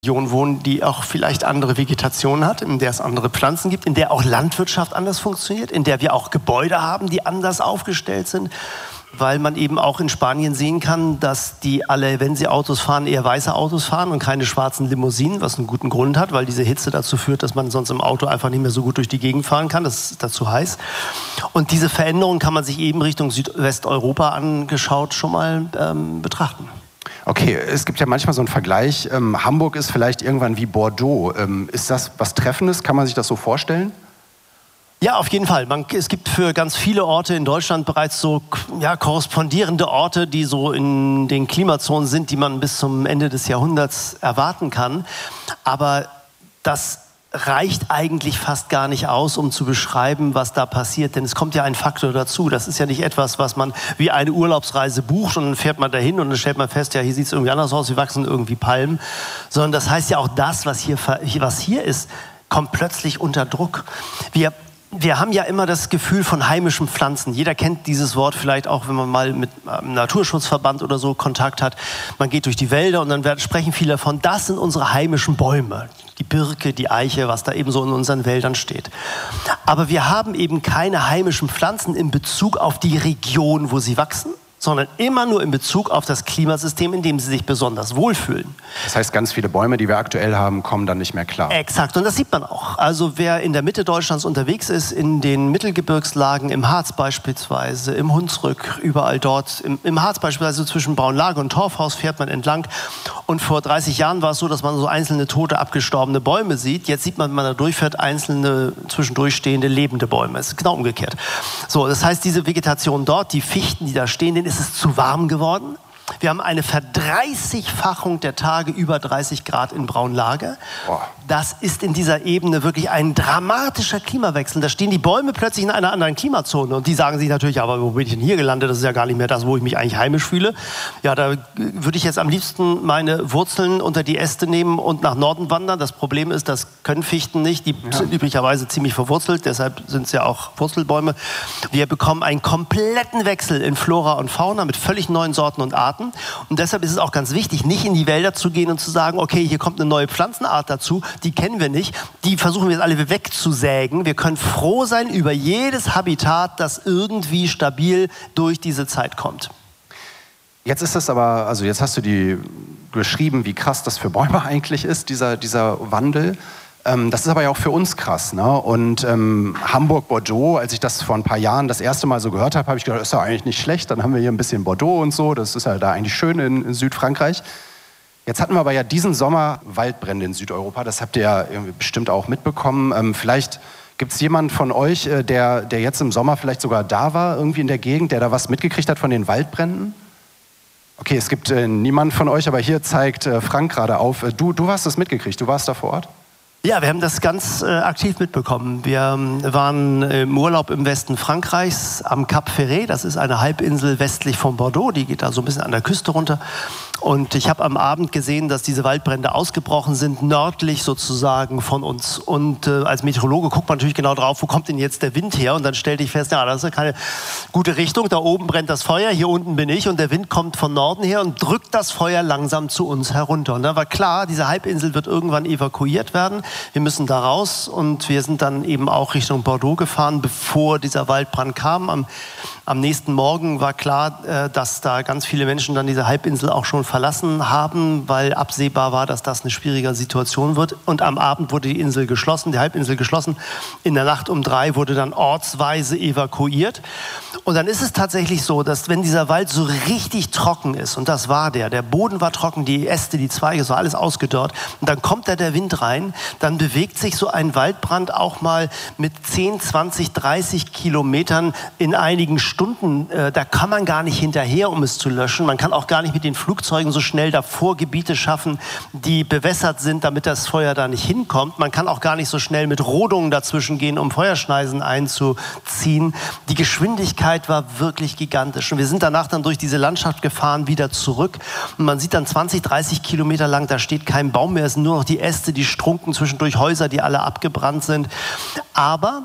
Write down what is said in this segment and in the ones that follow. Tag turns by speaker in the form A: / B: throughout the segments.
A: Region wohnen, die auch vielleicht andere Vegetation hat, in der es andere Pflanzen gibt, in der auch Landwirtschaft anders funktioniert, in der wir auch Gebäude haben, die anders aufgestellt sind, weil man eben auch in Spanien sehen kann, dass die alle, wenn sie Autos fahren, eher weiße Autos fahren und keine schwarzen Limousinen, was einen guten Grund hat, weil diese Hitze dazu führt, dass man sonst im Auto einfach nicht mehr so gut durch die Gegend fahren kann, das ist dazu heiß. Und diese Veränderung kann man sich eben Richtung Südwesteuropa angeschaut schon mal betrachten.
B: Okay, es gibt ja manchmal so einen Vergleich, Hamburg ist vielleicht irgendwann wie Bordeaux. Ist das was Treffendes? Kann man sich das so vorstellen?
A: Ja, auf jeden Fall. Es gibt für ganz viele Orte in Deutschland bereits so korrespondierende Orte, die so in den Klimazonen sind, die man bis zum Ende des Jahrhunderts erwarten kann. Aber das reicht eigentlich fast gar nicht aus, um zu beschreiben, was da passiert. Denn es kommt ja ein Faktor dazu. Das ist ja nicht etwas, was man wie eine Urlaubsreise bucht und dann fährt man dahin und dann stellt man fest, ja, hier sieht es irgendwie anders aus, hier wachsen irgendwie Palmen. Sondern das heißt ja auch das, was hier ist, kommt plötzlich unter Druck. Wir haben ja immer das Gefühl von heimischen Pflanzen. Jeder kennt dieses Wort vielleicht auch, wenn man mal mit einem Naturschutzverband oder so Kontakt hat. Man geht durch die Wälder und dann sprechen viele davon, das sind unsere heimischen Bäume. Die Birke, die Eiche, was da eben so in unseren Wäldern steht. Aber wir haben eben keine heimischen Pflanzen in Bezug auf die Region, wo sie wachsen, sondern immer nur in Bezug auf das Klimasystem, in dem sie sich besonders wohlfühlen.
B: Das heißt, ganz viele Bäume, die wir aktuell haben, kommen dann nicht mehr klar.
A: Exakt, und das sieht man auch. Also wer in der Mitte Deutschlands unterwegs ist, in den Mittelgebirgslagen, im Harz beispielsweise, im Hunsrück, überall dort, im Harz beispielsweise zwischen Braunlage und Torfhaus fährt man entlang. Und vor 30 Jahren war es so, dass man so einzelne tote, abgestorbene Bäume sieht. Jetzt sieht man, wenn man da durchfährt, einzelne zwischendurch stehende, lebende Bäume. Es ist genau umgekehrt. So, das heißt, diese Vegetation dort, die Fichten, die da stehen, denen ist es zu warm geworden. Wir haben eine Verdreißigfachung der Tage über 30 Grad in Braunlage. Boah. Das ist in dieser Ebene wirklich ein dramatischer Klimawechsel. Da stehen die Bäume plötzlich in einer anderen Klimazone. Und die sagen sich natürlich, aber wo bin ich denn hier gelandet? Das ist ja gar nicht mehr das, wo ich mich eigentlich heimisch fühle. Ja, da würde ich jetzt am liebsten meine Wurzeln unter die Äste nehmen und nach Norden wandern. Das Problem ist, das können Fichten nicht. Die sind üblicherweise ziemlich verwurzelt. Deshalb sind es ja auch Wurzelbäume. Wir bekommen einen kompletten Wechsel in Flora und Fauna mit völlig neuen Sorten und Arten. Und deshalb ist es auch ganz wichtig, nicht in die Wälder zu gehen und zu sagen, okay, hier kommt eine neue Pflanzenart dazu, die kennen wir nicht, die versuchen wir jetzt alle wegzusägen. Wir können froh sein über jedes Habitat, das irgendwie stabil durch diese Zeit kommt.
B: Jetzt ist es aber, also jetzt hast du beschrieben, wie krass das für Bäume eigentlich ist, dieser Wandel. Das ist aber ja auch für uns krass, ne? Und Hamburg-Bordeaux, als ich das vor ein paar Jahren das erste Mal so gehört habe, habe ich gedacht, das ist ja eigentlich nicht schlecht. Dann haben wir hier ein bisschen Bordeaux und so, das ist ja da eigentlich schön in Südfrankreich. Jetzt hatten wir aber ja diesen Sommer Waldbrände in Südeuropa, das habt ihr ja bestimmt auch mitbekommen. Vielleicht gibt es jemanden von euch, der jetzt im Sommer vielleicht sogar da war, irgendwie in der Gegend, der da was mitgekriegt hat von den Waldbränden? Okay, es gibt niemanden von euch, aber hier zeigt Frank gerade auf. Du hast das mitgekriegt, du warst da vor Ort?
A: Ja, wir haben das ganz aktiv mitbekommen. Wir waren im Urlaub im Westen Frankreichs am Cap Ferret. Das ist eine Halbinsel westlich von Bordeaux. Die geht da so ein bisschen an der Küste runter. Und ich habe am Abend gesehen, dass diese Waldbrände ausgebrochen sind, nördlich sozusagen von uns. Und als Meteorologe guckt man natürlich genau drauf, wo kommt denn jetzt der Wind her? Und dann stellte ich fest, ja, das ist ja keine gute Richtung. Da oben brennt das Feuer, hier unten bin ich. Und der Wind kommt von Norden her und drückt das Feuer langsam zu uns herunter. Und da war klar, diese Halbinsel wird irgendwann evakuiert werden. Wir müssen da raus. Und wir sind dann eben auch Richtung Bordeaux gefahren, bevor dieser Waldbrand kam. Am nächsten Morgen war klar, dass da ganz viele Menschen dann diese Halbinsel auch schon verlassen haben, weil absehbar war, dass das eine schwierige Situation wird. Und am Abend wurde die Insel geschlossen, die Halbinsel geschlossen. In der Nacht um 3 wurde dann ortsweise evakuiert. Und dann ist es tatsächlich so, dass wenn dieser Wald so richtig trocken ist, und das war der Boden war trocken, die Äste, die Zweige, so alles ausgedörrt, und dann kommt da der Wind rein, dann bewegt sich so ein Waldbrand auch mal mit 10, 20, 30 Kilometern in einigen Stunden. Da kann man gar nicht hinterher, um es zu löschen. Man kann auch gar nicht mit den Flugzeugen so schnell davor Gebiete schaffen, die bewässert sind, damit das Feuer da nicht hinkommt. Man kann auch gar nicht so schnell mit Rodungen dazwischen gehen, um Feuerschneisen einzuziehen. Die Geschwindigkeit war wirklich gigantisch. Und wir sind danach dann durch diese Landschaft gefahren, wieder zurück. Und man sieht dann 20, 30 Kilometer lang, da steht kein Baum mehr. Es sind nur noch die Äste, die strunken, zwischendurch Häuser, die alle abgebrannt sind. Aber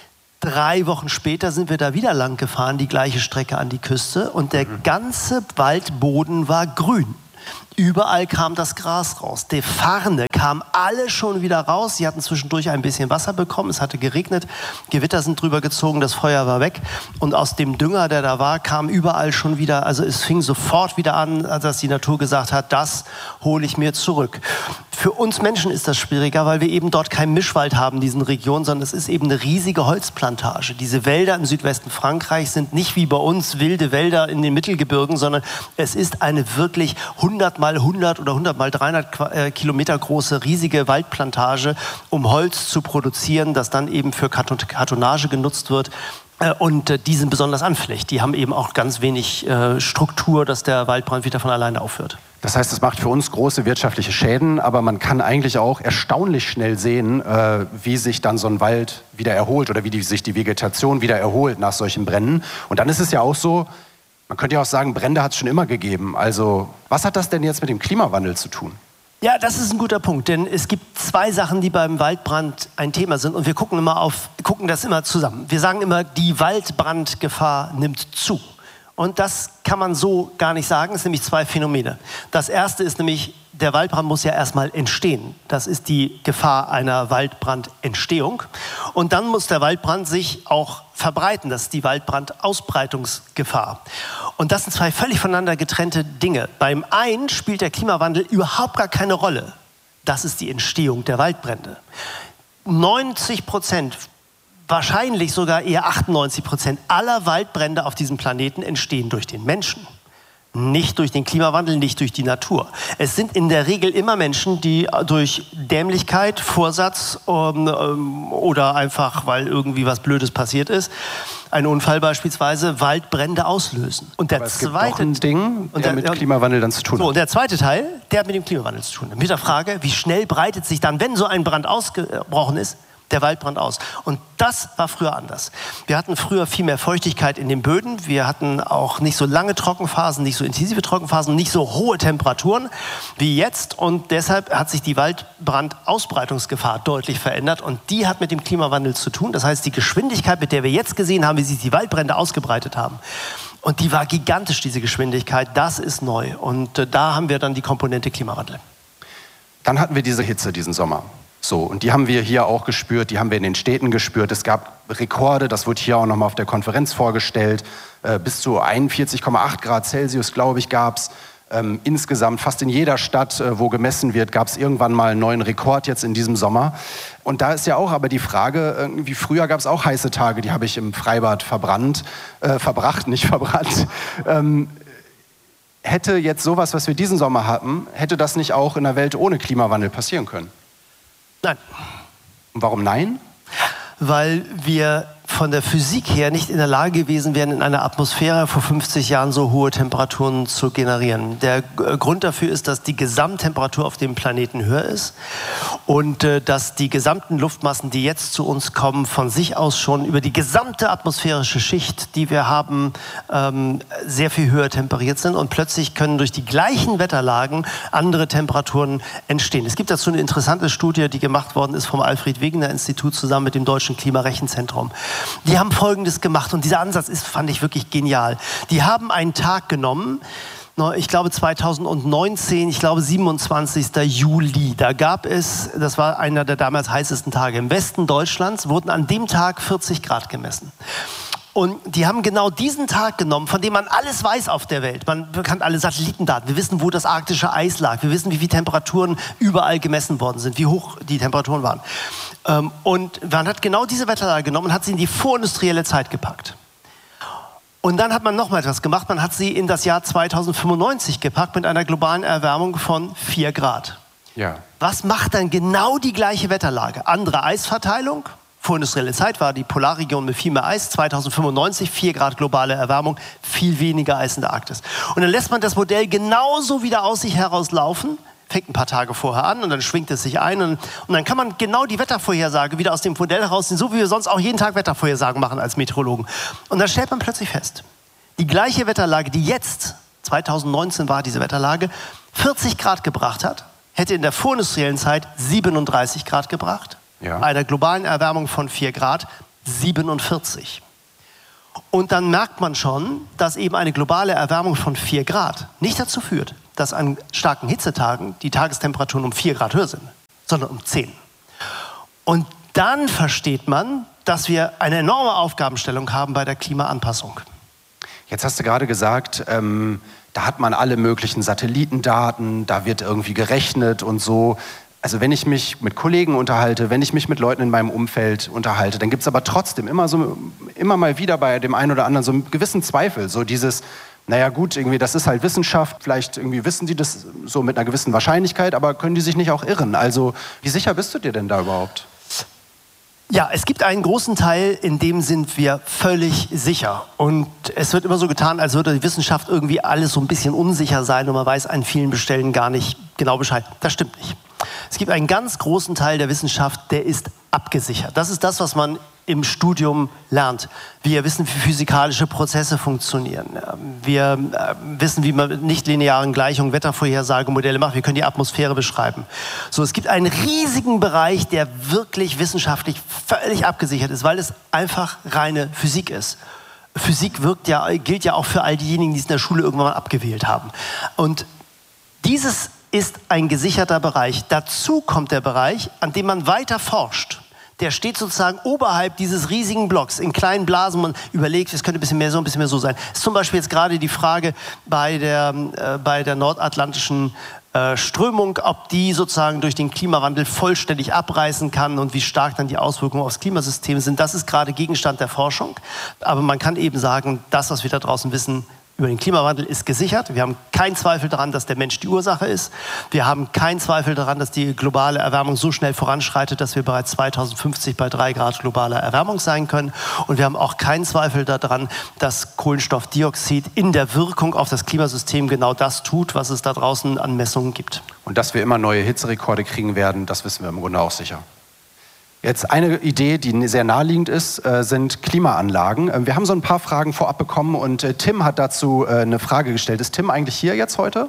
A: 3 Wochen später sind wir da wieder lang gefahren, die gleiche Strecke an die Küste. Und der ganze Waldboden war grün. Überall kam das Gras raus. Die Farne kamen alle schon wieder raus. Sie hatten zwischendurch ein bisschen Wasser bekommen. Es hatte geregnet. Gewitter sind drüber gezogen. Das Feuer war weg. Und aus dem Dünger, der da war, kam überall schon wieder, also es fing sofort wieder an, dass die Natur gesagt hat, das hole ich mir zurück. Für uns Menschen ist das schwieriger, weil wir eben dort keinen Mischwald haben in diesen Regionen, sondern es ist eben eine riesige Holzplantage. Diese Wälder im Südwesten Frankreichs sind nicht wie bei uns wilde Wälder in den Mittelgebirgen, sondern es ist eine wirklich 100 mal 100 oder 100 mal 300 Kilometer große riesige Waldplantage, um Holz zu produzieren, das dann eben für Kartonage genutzt wird. Und die sind besonders anfällig. Die haben eben auch ganz wenig Struktur, dass der Waldbrand wieder von alleine aufhört.
B: Das heißt, es macht für uns große wirtschaftliche Schäden, aber man kann eigentlich auch erstaunlich schnell sehen, wie sich dann so ein Wald wieder erholt oder wie sich die Vegetation wieder erholt nach solchen Bränden. Und dann ist es ja auch so, man könnte ja auch sagen, Brände hat es schon immer gegeben. Also was hat das denn jetzt mit dem Klimawandel zu tun?
A: Ja, das ist ein guter Punkt, denn es gibt zwei Sachen, die beim Waldbrand ein Thema sind und wir gucken das immer zusammen. Wir sagen immer, die Waldbrandgefahr nimmt zu. Und das kann man so gar nicht sagen, es sind nämlich zwei Phänomene. Das erste ist nämlich, der Waldbrand muss ja erstmal entstehen. Das ist die Gefahr einer Waldbrandentstehung. Und dann muss der Waldbrand sich auch verbreiten. Das ist die Waldbrandausbreitungsgefahr. Und das sind zwei völlig voneinander getrennte Dinge. Beim einen spielt der Klimawandel überhaupt gar keine Rolle. Das ist die Entstehung der Waldbrände. 90%, wahrscheinlich sogar eher 98% aller Waldbrände auf diesem Planeten entstehen durch den Menschen. Nicht durch den Klimawandel, nicht durch die Natur. Es sind in der Regel immer Menschen, die durch Dämlichkeit, Vorsatz oder einfach, weil irgendwie was Blödes passiert ist, ein Unfall beispielsweise, Waldbrände auslösen. Und der zweite
B: ein Ding, der mit Klimawandel dann zu tun hat.
A: Und der zweite Teil, der hat mit dem Klimawandel zu tun. Mit der Frage, wie schnell breitet sich dann, wenn so ein Brand ausgebrochen ist, der Waldbrand aus. Und das war früher anders. Wir hatten früher viel mehr Feuchtigkeit in den Böden. Wir hatten auch nicht so lange Trockenphasen, nicht so intensive Trockenphasen, nicht so hohe Temperaturen wie jetzt. Und deshalb hat sich die Waldbrandausbreitungsgefahr deutlich verändert. Und die hat mit dem Klimawandel zu tun. Das heißt, die Geschwindigkeit, mit der wir jetzt gesehen haben, wie sich die Waldbrände ausgebreitet haben, und die war gigantisch, diese Geschwindigkeit. Das ist neu. Und da haben wir dann die Komponente Klimawandel.
B: Dann hatten wir diese Hitze diesen Sommer. So, und die haben wir hier auch gespürt, die haben wir in den Städten gespürt. Es gab Rekorde, das wurde hier auch nochmal auf der Konferenz vorgestellt. Bis zu 41,8 Grad Celsius, glaube ich, gab es. Insgesamt fast in jeder Stadt, wo gemessen wird, gab es irgendwann mal einen neuen Rekord jetzt in diesem Sommer. Und da ist ja auch aber die Frage, irgendwie früher gab es auch heiße Tage, die habe ich im Freibad verbracht. Hätte jetzt sowas, was wir diesen Sommer hatten, hätte das nicht auch in einer Welt ohne Klimawandel passieren können?
A: Nein.
B: Und warum nein?
A: Weil wir von der Physik her nicht in der Lage gewesen wären, in einer Atmosphäre vor 50 Jahren so hohe Temperaturen zu generieren. Der Grund dafür ist, dass die Gesamttemperatur auf dem Planeten höher ist und dass die gesamten Luftmassen, die jetzt zu uns kommen, von sich aus schon über die gesamte atmosphärische Schicht, die wir haben, sehr viel höher temperiert sind und plötzlich können durch die gleichen Wetterlagen andere Temperaturen entstehen. Es gibt dazu eine interessante Studie, die gemacht worden ist vom Alfred-Wegener-Institut zusammen mit dem Deutschen Klimarechenzentrum. Die haben Folgendes gemacht und dieser Ansatz fand ich wirklich genial. Die haben einen Tag genommen, ich glaube 2019, ich glaube 27. Juli. Da gab es, das war einer der damals heißesten Tage im Westen Deutschlands, wurden an dem Tag 40 Grad gemessen. Und die haben genau diesen Tag genommen, von dem man alles weiß auf der Welt. Man bekommt alle Satellitendaten. Wir wissen, wo das arktische Eis lag. Wir wissen, wie viele Temperaturen überall gemessen worden sind, wie hoch die Temperaturen waren. Und man hat genau diese Wetterlage genommen und hat sie in die vorindustrielle Zeit gepackt. Und dann hat man noch mal etwas gemacht. Man hat sie in das Jahr 2095 gepackt mit einer globalen Erwärmung von 4 Grad.
B: Ja.
A: Was macht dann genau die gleiche Wetterlage? Andere Eisverteilung. Vorindustrielle Zeit war die Polarregion mit viel mehr Eis, 2095 4 Grad globale Erwärmung, viel weniger Eis in der Arktis. Und dann lässt man das Modell genauso wieder aus sich herauslaufen, fängt ein paar Tage vorher an und dann schwingt es sich ein und dann kann man genau die Wettervorhersage wieder aus dem Modell herausziehen, so wie wir sonst auch jeden Tag Wettervorhersagen machen als Meteorologen. Und dann stellt man plötzlich fest, die gleiche Wetterlage, die jetzt, 2019 war diese Wetterlage, 40 Grad gebracht hat, hätte in der vorindustriellen Zeit 37 Grad gebracht. Ja. Bei einer globalen Erwärmung von 4 Grad 47. Und dann merkt man schon, dass eben eine globale Erwärmung von 4 Grad nicht dazu führt, dass an starken Hitzetagen die Tagestemperaturen um 4 Grad höher sind, sondern um 10. Und dann versteht man, dass wir eine enorme Aufgabenstellung haben bei der Klimaanpassung.
B: Jetzt hast du gerade gesagt, da hat man alle möglichen Satellitendaten, da wird irgendwie gerechnet und so. Also wenn ich mich mit Kollegen unterhalte, wenn ich mich mit Leuten in meinem Umfeld unterhalte, dann gibt es aber trotzdem immer mal wieder bei dem einen oder anderen so einen gewissen Zweifel. So dieses, naja gut, irgendwie das ist halt Wissenschaft, vielleicht irgendwie wissen die das so mit einer gewissen Wahrscheinlichkeit, aber können die sich nicht auch irren? Also wie sicher bist du dir denn da überhaupt?
A: Ja, es gibt einen großen Teil, in dem sind wir völlig sicher. Und es wird immer so getan, als würde die Wissenschaft irgendwie alles so ein bisschen unsicher sein und man weiß an vielen Stellen gar nicht genau Bescheid. Das stimmt nicht. Es gibt einen ganz großen Teil der Wissenschaft, der ist abgesichert. Das ist das, was man im Studium lernt. Wir wissen, wie physikalische Prozesse funktionieren. Wir wissen, wie man mit nichtlinearen Gleichungen Wettervorhersagemodelle macht. Wir können die Atmosphäre beschreiben. So, es gibt einen riesigen Bereich, der wirklich wissenschaftlich völlig abgesichert ist, weil es einfach reine Physik ist. Physik gilt ja auch für all diejenigen, die es in der Schule irgendwann mal abgewählt haben. Und dieses ist ein gesicherter Bereich. Dazu kommt der Bereich, an dem man weiter forscht. Der steht sozusagen oberhalb dieses riesigen Blocks in kleinen Blasen. Man überlegt, es könnte ein bisschen mehr so, ein bisschen mehr so sein. Das ist zum Beispiel jetzt gerade die Frage bei der nordatlantischen Strömung, ob die sozusagen durch den Klimawandel vollständig abreißen kann und wie stark dann die Auswirkungen aufs Klimasystem sind. Das ist gerade Gegenstand der Forschung. Aber man kann eben sagen, das, was wir da draußen wissen, über den Klimawandel ist gesichert. Wir haben keinen Zweifel daran, dass der Mensch die Ursache ist. Wir haben keinen Zweifel daran, dass die globale Erwärmung so schnell voranschreitet, dass wir bereits 2050 bei 3 Grad globaler Erwärmung sein können. Und wir haben auch keinen Zweifel daran, dass Kohlenstoffdioxid in der Wirkung auf das Klimasystem genau das tut, was es da draußen an Messungen gibt.
B: Und dass wir immer neue Hitzerekorde kriegen werden, das wissen wir im Grunde auch sicher. Jetzt eine Idee, die sehr naheliegend ist, sind Klimaanlagen. Wir haben so ein paar Fragen vorab bekommen und Tim hat dazu eine Frage gestellt. Ist Tim eigentlich hier jetzt heute?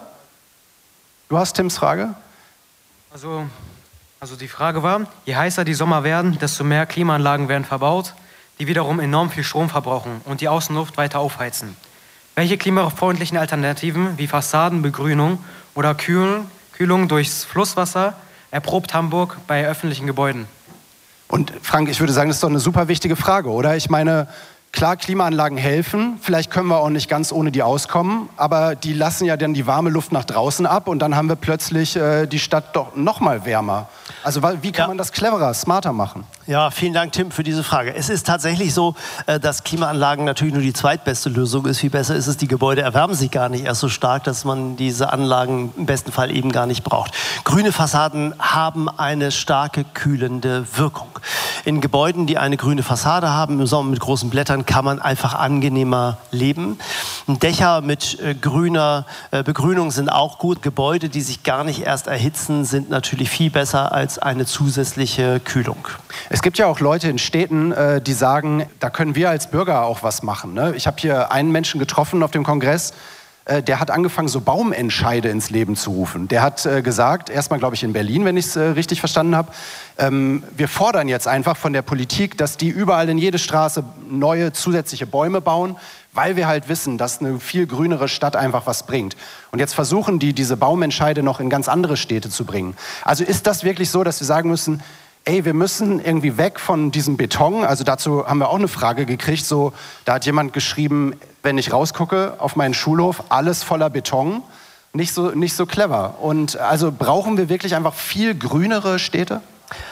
B: Du hast Tims Frage?
C: Also die Frage war, je heißer die Sommer werden, desto mehr Klimaanlagen werden verbaut, die wiederum enorm viel Strom verbrauchen und die Außenluft weiter aufheizen. Welche klimafreundlichen Alternativen wie Fassadenbegrünung oder Kühlung durchs Flusswasser erprobt Hamburg bei öffentlichen Gebäuden?
B: Und Frank, ich würde sagen, das ist doch eine super wichtige Frage, oder? Ich meine, klar, Klimaanlagen helfen, vielleicht können wir auch nicht ganz ohne die auskommen, aber die lassen ja dann die warme Luft nach draußen ab und dann haben wir plötzlich die Stadt doch noch mal wärmer. Also wie kann man das cleverer, smarter machen?
A: Ja, vielen Dank, Tim, für diese Frage. Es ist tatsächlich so, dass Klimaanlagen natürlich nur die zweitbeste Lösung ist. Viel besser ist es, die Gebäude erwärmen sich gar nicht erst so stark, dass man diese Anlagen im besten Fall eben gar nicht braucht. Grüne Fassaden haben eine starke kühlende Wirkung. In Gebäuden, die eine grüne Fassade haben, im Sommer mit großen Blättern, kann man einfach angenehmer leben. Dächer mit grüner Begrünung sind auch gut. Gebäude, die sich gar nicht erst erhitzen, sind natürlich viel besser als eine zusätzliche Kühlung.
B: Es gibt ja auch Leute in Städten, die sagen, da können wir als Bürger auch was machen. Ne? Ich habe hier einen Menschen getroffen auf dem Kongress, der hat angefangen, so Baumentscheide ins Leben zu rufen. Der hat gesagt, erstmal glaube ich in Berlin, wenn ich es richtig verstanden habe, wir fordern jetzt einfach von der Politik, dass die überall in jede Straße neue zusätzliche Bäume bauen, weil wir halt wissen, dass eine viel grünere Stadt einfach was bringt. Und jetzt versuchen die, diese Baumentscheide noch in ganz andere Städte zu bringen. Also ist das wirklich so, dass wir sagen müssen, ey, wir müssen irgendwie weg von diesem Beton. Also dazu haben wir auch eine Frage gekriegt. So, da hat jemand geschrieben, wenn ich rausgucke auf meinen Schulhof, alles voller Beton. Nicht so clever. Und also brauchen wir wirklich einfach viel grünere Städte?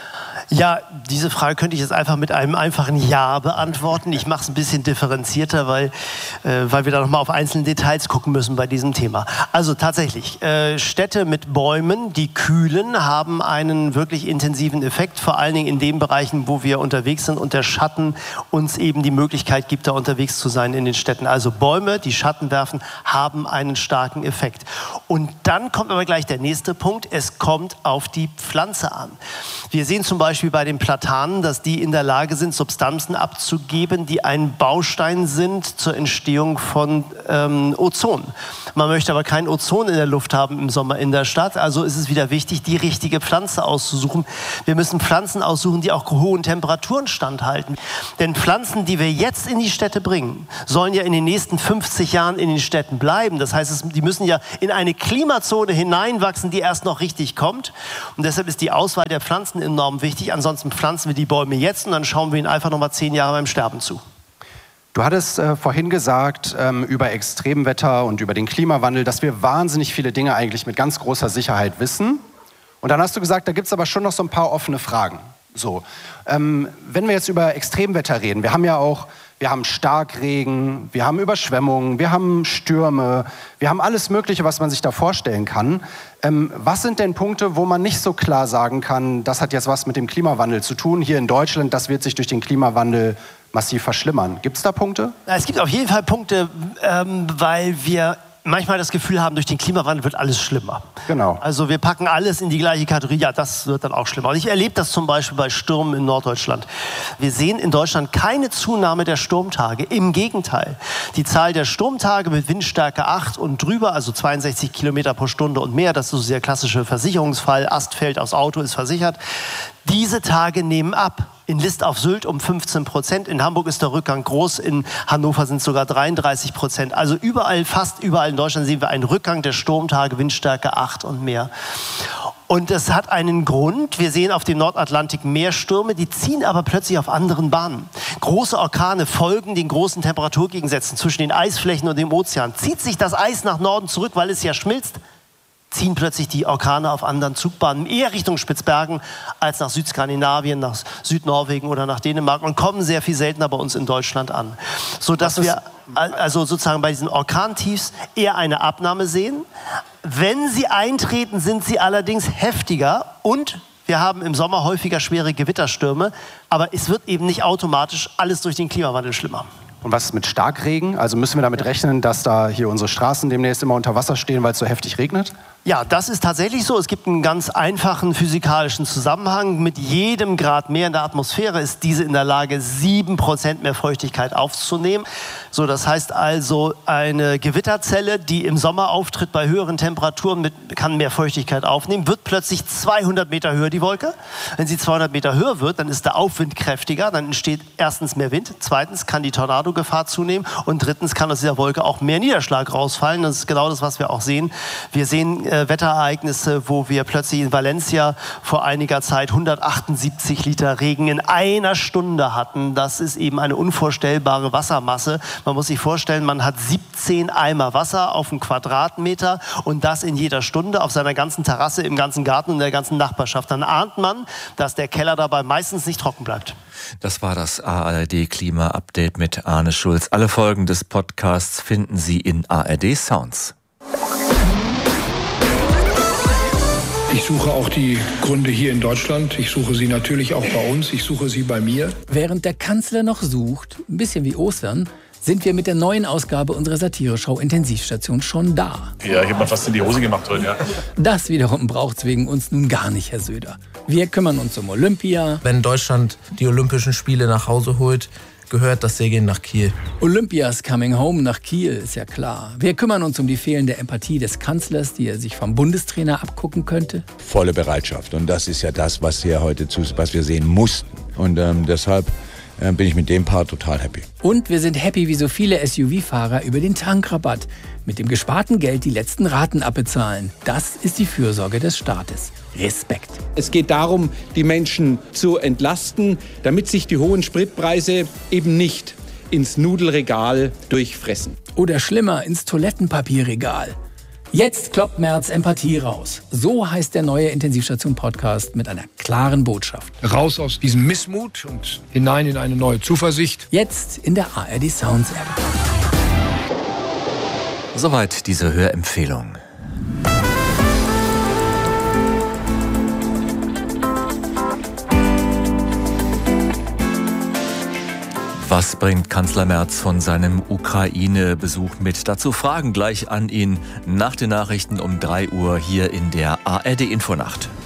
A: Ja, diese Frage könnte ich jetzt einfach mit einem einfachen Ja beantworten. Ich mache es ein bisschen differenzierter, weil wir da nochmal auf einzelne Details gucken müssen bei diesem Thema. Also tatsächlich, Städte mit Bäumen, die kühlen, haben einen wirklich intensiven Effekt, vor allen Dingen in den Bereichen, wo wir unterwegs sind und der Schatten uns eben die Möglichkeit gibt, da unterwegs zu sein in den Städten. Also Bäume, die Schatten werfen, haben einen starken Effekt. Und dann kommt aber gleich der nächste Punkt, es kommt auf die Pflanze an. Wir sehen zum Beispiel Beispiel bei den Platanen, dass die in der Lage sind, Substanzen abzugeben, die ein Baustein sind zur Entstehung von Ozon. Man möchte aber kein Ozon in der Luft haben im Sommer in der Stadt, also ist es wieder wichtig, die richtige Pflanze auszusuchen. Wir müssen Pflanzen aussuchen, die auch hohen Temperaturen standhalten. Denn Pflanzen, die wir jetzt in die Städte bringen, sollen ja in den nächsten 50 Jahren in den Städten bleiben. Das heißt, die müssen ja in eine Klimazone hineinwachsen, die erst noch richtig kommt. Und deshalb ist die Auswahl der Pflanzen enorm wichtig. Ansonsten pflanzen wir die Bäume jetzt und dann schauen wir ihnen einfach noch mal 10 Jahre beim Sterben zu.
B: Du hattest vorhin gesagt über Extremwetter und über den Klimawandel, dass wir wahnsinnig viele Dinge eigentlich mit ganz großer Sicherheit wissen. Und dann hast du gesagt, da gibt es aber schon noch so ein paar offene Fragen. So, wenn wir jetzt über Extremwetter reden, wir haben Starkregen, wir haben Überschwemmungen, wir haben Stürme, wir haben alles Mögliche, was man sich da vorstellen kann. Was sind denn Punkte, wo man nicht so klar sagen kann, das hat jetzt was mit dem Klimawandel zu tun, hier in Deutschland, das wird sich durch den Klimawandel massiv verschlimmern? Gibt es da Punkte?
A: Es gibt auf jeden Fall Punkte, weil wir manchmal das Gefühl haben, durch den Klimawandel wird alles schlimmer.
B: Genau.
A: Also wir packen alles in die gleiche Kategorie, ja, das wird dann auch schlimmer. Und ich erlebe das zum Beispiel bei Stürmen in Norddeutschland. Wir sehen in Deutschland keine Zunahme der Sturmtage. Im Gegenteil. Die Zahl der Sturmtage mit Windstärke 8 und drüber, also 62 Kilometer pro Stunde und mehr, das ist so der klassische Versicherungsfall, Ast fällt aufs Auto, ist versichert. Diese Tage nehmen ab. In List auf Sylt um 15%. In Hamburg ist der Rückgang groß. In Hannover sind es sogar 33%. Also überall, fast überall in Deutschland sehen wir einen Rückgang der Sturmtage, Windstärke 8 und mehr. Und das hat einen Grund. Wir sehen auf dem Nordatlantik mehr Stürme, die ziehen aber plötzlich auf anderen Bahnen. Große Orkane folgen den großen Temperaturgegensätzen zwischen den Eisflächen und dem Ozean. Zieht sich das Eis nach Norden zurück, weil es ja schmilzt, ziehen plötzlich die Orkane auf anderen Zugbahnen, eher Richtung Spitzbergen als nach Südskandinavien, nach Südnorwegen oder nach Dänemark und kommen sehr viel seltener bei uns in Deutschland an. Sodass wir also sozusagen bei diesen Orkantiefs eher eine Abnahme sehen. Wenn sie eintreten, sind sie allerdings heftiger und wir haben im Sommer häufiger schwere Gewitterstürme, aber es wird eben nicht automatisch alles durch den Klimawandel schlimmer.
B: Und was ist mit Starkregen? Also müssen wir damit rechnen, dass da hier unsere Straßen demnächst immer unter Wasser stehen, weil es so heftig regnet?
A: Ja, das ist tatsächlich so. Es gibt einen ganz einfachen physikalischen Zusammenhang. Mit jedem Grad mehr in der Atmosphäre ist diese in der Lage, 7% mehr Feuchtigkeit aufzunehmen. So, das heißt also, eine Gewitterzelle, die im Sommer auftritt bei höheren Temperaturen, kann mehr Feuchtigkeit aufnehmen, wird plötzlich 200 Meter höher, die Wolke. Wenn sie 200 Meter höher wird, dann ist der Aufwind kräftiger, dann entsteht erstens mehr Wind, zweitens kann die Tornadogefahr zunehmen und drittens kann aus dieser Wolke auch mehr Niederschlag rausfallen. Das ist genau das, was wir auch sehen. Wir sehen Wetterereignisse, wo wir plötzlich in Valencia vor einiger Zeit 178 Liter Regen in einer Stunde hatten. Das ist eben eine unvorstellbare Wassermasse. Man muss sich vorstellen, man hat 17 Eimer Wasser auf einen Quadratmeter und das in jeder Stunde auf seiner ganzen Terrasse, im ganzen Garten und in der ganzen Nachbarschaft. Dann ahnt man, dass der Keller dabei meistens nicht trocken bleibt.
D: Das war das ARD-Klima-Update mit Arne Schulz. Alle Folgen des Podcasts finden Sie in ARD Sounds.
E: Ich suche auch die Gründe hier in Deutschland. Ich suche sie natürlich auch bei uns. Ich suche sie bei mir.
F: Während der Kanzler noch sucht, ein bisschen wie Ostern, sind wir mit der neuen Ausgabe unserer Satireshow Intensivstation schon da.
G: Ja, ich habe mal fast in die Hose gemacht heute, ja.
F: Das wiederum braucht's wegen uns nun gar nicht, Herr Söder. Wir kümmern uns um Olympia.
H: Wenn Deutschland die Olympischen Spiele nach Hause holt, gehört das Segeln nach Kiel.
F: Olympia's coming home nach Kiel, ist ja klar. Wir kümmern uns um die fehlende Empathie des Kanzlers, die er sich vom Bundestrainer abgucken könnte.
I: Volle Bereitschaft. Und das ist ja das, was wir sehen mussten. Und deshalb bin ich mit dem Part total happy.
F: Und wir sind happy wie so viele SUV-Fahrer über den Tankrabatt. Mit dem gesparten Geld die letzten Raten abbezahlen. Das ist die Fürsorge des Staates. Respekt.
J: Es geht darum, die Menschen zu entlasten, damit sich die hohen Spritpreise eben nicht ins Nudelregal durchfressen.
F: Oder schlimmer, ins Toilettenpapierregal. Jetzt kloppt Merz Empathie raus. So heißt der neue Intensivstation-Podcast mit einer klaren Botschaft.
E: Raus aus diesem Missmut und hinein in eine neue Zuversicht.
F: Jetzt in der ARD Sounds App.
D: Soweit diese Hörempfehlung. Was bringt Kanzler Merz von seinem Ukraine-Besuch mit? Dazu Fragen gleich an ihn nach den Nachrichten um 3 Uhr hier in der ARD Infonacht.